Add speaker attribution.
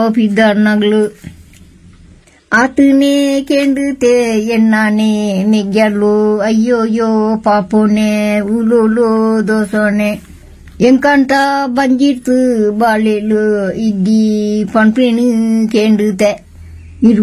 Speaker 1: ಪಿದ್ದರ್ನಗ್ಲು ಆತನೇ ಕೆಂಡುತ್ತೆ ಎಣ್ಣಾನೆ ಮಿಗ್ಗಲು ಅಯ್ಯೋಯ್ಯೋ ಪಾಪುನೆ ಉಲುಲು ದೋಸೋನೆ ಎಂಕಂತ ಬಂಜಿತ್ತು ಬಾಳೆಲು ಇದ್ದಿ ಪಂಪಿಣು ಕೆಂಡುತ್ತೆ